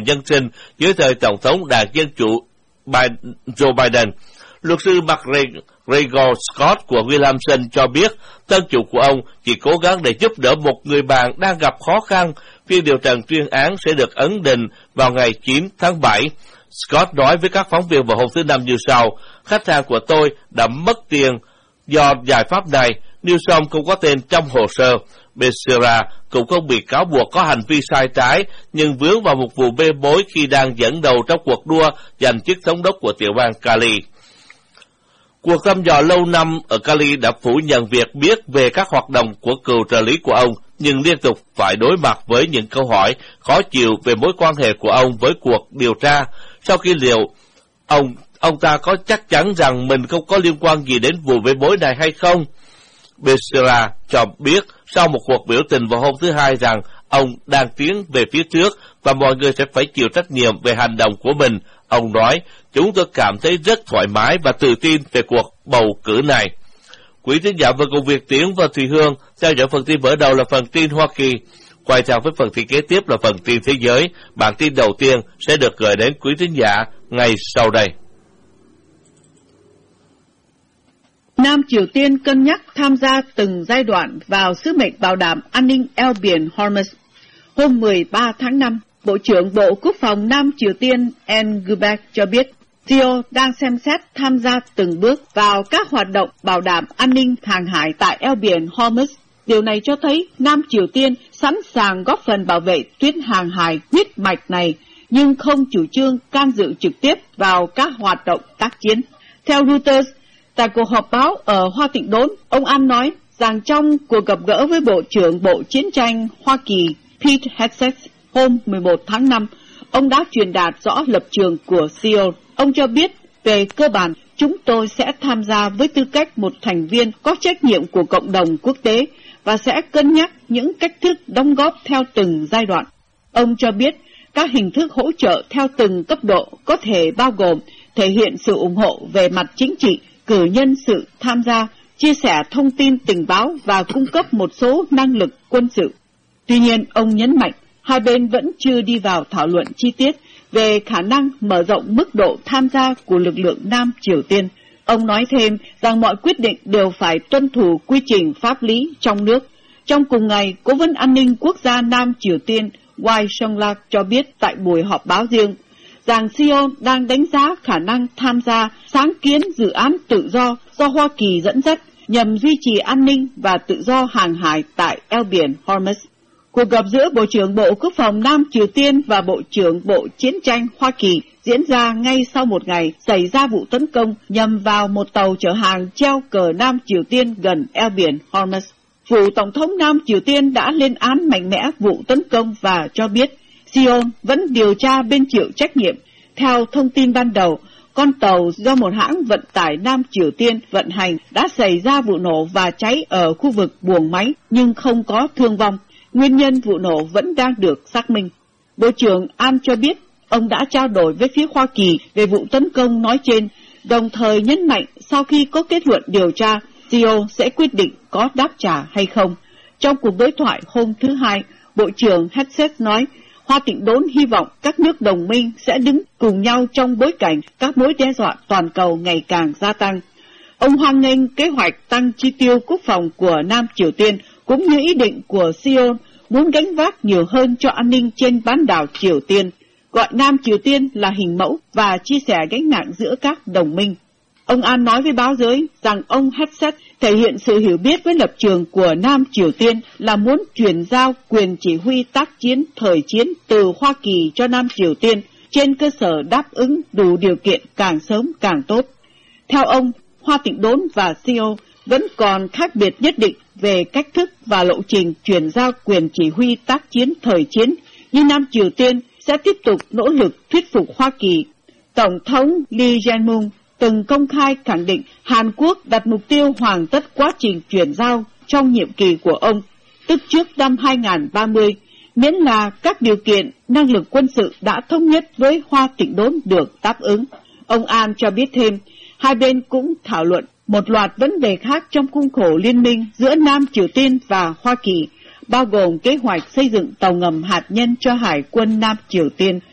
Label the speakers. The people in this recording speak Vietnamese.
Speaker 1: nhân sinh dưới thời Tổng thống Đảng Dân Chủ Joe Biden. Luật sư McGregor Scott của Williamson cho biết thân chủ của ông chỉ cố gắng để giúp đỡ một người bạn đang gặp khó khăn. Phiên điều trần tuyên án sẽ được ấn định vào ngày 9 tháng 7. Scott nói với các phóng viên vào hôm thứ Năm như sau: khách hàng của tôi đã mất tiền do giải pháp này. Newsom không có tên trong hồ sơ. Becerra cũng không bị cáo buộc có hành vi sai trái, nhưng vướng vào một vụ bê bối khi đang dẫn đầu trong cuộc đua giành chức thống đốc của tiểu bang Cali. Cuộc thăm dò lâu năm ở Cali đã phủ nhận việc biết về các hoạt động của cựu trợ lý của ông, nhưng liên tục phải đối mặt với những câu hỏi khó chịu về mối quan hệ của ông với cuộc điều tra. Sau khi liệu ông ta có chắc chắn rằng mình không có liên quan gì đến vụ bê bối này hay không? Becerra cho biết sau một cuộc biểu tình vào hôm thứ Hai rằng ông đang tiến về phía trước và mọi người sẽ phải chịu trách nhiệm về hành động của mình. Ông nói, chúng tôi cảm thấy rất thoải mái và tự tin về cuộc bầu cử này. Quý thính giả vừa cùng Việt Tiến và Thùy Hương theo dõi phần tin mở đầu là phần tin Hoa Kỳ. Quay sang với phần tin kế tiếp là phần tin thế giới. Bản tin đầu tiên sẽ được gửi đến quý thính giả ngay sau đây.
Speaker 2: Nam Triều Tiên cân nhắc tham gia từng giai đoạn vào sứ mệnh bảo đảm an ninh eo biển Hormuz. Hôm 13 tháng 5, Bộ trưởng Bộ Quốc phòng Nam Triều Tiên An Gubeck cho biết Seoul đang xem xét tham gia từng bước vào các hoạt động bảo đảm an ninh hàng hải tại eo biển Hormuz. Điều này cho thấy Nam Triều Tiên sẵn sàng góp phần bảo vệ tuyến hàng hải huyết mạch này, nhưng không chủ trương can dự trực tiếp vào các hoạt động tác chiến. Theo Reuters, tại cuộc họp báo ở Hoa Tịnh Đốn, ông An nói rằng trong cuộc gặp gỡ với Bộ trưởng Bộ Chiến tranh Hoa Kỳ Pete Hegseth hôm 11 tháng 5, ông đã truyền đạt rõ lập trường của Seoul. Ông cho biết, về cơ bản, chúng tôi sẽ tham gia với tư cách một thành viên có trách nhiệm của cộng đồng quốc tế và sẽ cân nhắc những cách thức đóng góp theo từng giai đoạn. Ông cho biết, các hình thức hỗ trợ theo từng cấp độ có thể bao gồm thể hiện sự ủng hộ về mặt chính trị, cử nhân sự tham gia, chia sẻ thông tin tình báo và cung cấp một số năng lực quân sự. Tuy nhiên, ông nhấn mạnh, hai bên vẫn chưa đi vào thảo luận chi tiết về khả năng mở rộng mức độ tham gia của lực lượng Nam Triều Tiên. Ông nói thêm rằng mọi quyết định đều phải tuân thủ quy trình pháp lý trong nước. Trong cùng ngày, Cố vấn An ninh Quốc gia Nam Triều Tiên Wai Song-lak cho biết tại buổi họp báo riêng rằng Seoul đang đánh giá khả năng tham gia sáng kiến dự án tự do Hoa Kỳ dẫn dắt nhằm duy trì an ninh và tự do hàng hải tại eo biển Hormuz. Cuộc gặp giữa Bộ trưởng Bộ Quốc phòng Nam Triều Tiên và Bộ trưởng Bộ Chiến tranh Hoa Kỳ diễn ra ngay sau một ngày xảy ra vụ tấn công nhằm vào một tàu chở hàng treo cờ Nam Triều Tiên gần eo biển Hormuz. Phủ Tổng thống Nam Triều Tiên đã lên án mạnh mẽ vụ tấn công và cho biết Seoul vẫn điều tra bên chịu trách nhiệm. Theo thông tin ban đầu, con tàu do một hãng vận tải Nam Triều Tiên vận hành đã xảy ra vụ nổ và cháy ở khu vực buồng máy nhưng không có thương vong. Nguyên nhân vụ nổ vẫn đang được xác minh. Bộ trưởng An cho biết ông đã trao đổi với phía Hoa Kỳ về vụ tấn công nói trên, đồng thời nhấn mạnh sau khi có kết luận điều tra, Seoul sẽ quyết định có đáp trả hay không. Trong cuộc đối thoại hôm thứ Hai, Bộ trưởng Hegseth nói Hoa Tịnh Đốn hy vọng các nước đồng minh sẽ đứng cùng nhau trong bối cảnh các mối đe dọa toàn cầu ngày càng gia tăng. Ông hoan nghênh kế hoạch tăng chi tiêu quốc phòng của Nam Triều Tiên cũng như ý định của Seoul muốn gánh vác nhiều hơn cho an ninh trên bán đảo Triều Tiên, gọi Nam Triều Tiên là hình mẫu và chia sẻ gánh nặng giữa các đồng minh. Ông An nói với báo giới rằng ông Hegseth thể hiện sự hiểu biết với lập trường của Nam Triều Tiên là muốn chuyển giao quyền chỉ huy tác chiến thời chiến từ Hoa Kỳ cho Nam Triều Tiên trên cơ sở đáp ứng đủ điều kiện càng sớm càng tốt. Theo ông, Hoa Tịnh Đốn và Seoul vẫn còn khác biệt nhất định về cách thức và lộ trình chuyển giao quyền chỉ huy tác chiến thời chiến, nhưng Nam Triều Tiên sẽ tiếp tục nỗ lực thuyết phục Hoa Kỳ. Tổng thống Lee Jae-myung từng công khai khẳng định Hàn Quốc đặt mục tiêu hoàn tất quá trình chuyển giao trong nhiệm kỳ của ông, tức trước năm 2030, miễn là các điều kiện năng lực quân sự đã thống nhất với Hoa Tịnh Đốn được đáp ứng. Ông An cho biết thêm, hai bên cũng thảo luận một loạt vấn đề khác trong khuôn khổ liên minh giữa Nam Triều Tiên và Hoa Kỳ, bao gồm kế hoạch xây dựng tàu ngầm hạt nhân cho Hải quân Nam Triều Tiên